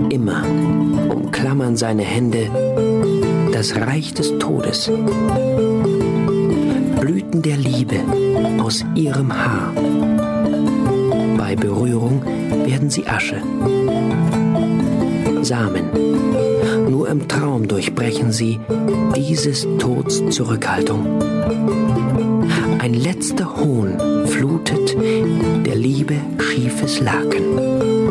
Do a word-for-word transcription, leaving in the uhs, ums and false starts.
Immer umklammern seine Hände das Reich des Todes. Blüten der Liebe aus ihrem Haar. Bei Berührung werden sie Asche. Samen. Nur im Traum durchbrechen sie dieses Tods Zurückhaltung. Ein letzter Hohn flutet der Liebe schiefes Laken.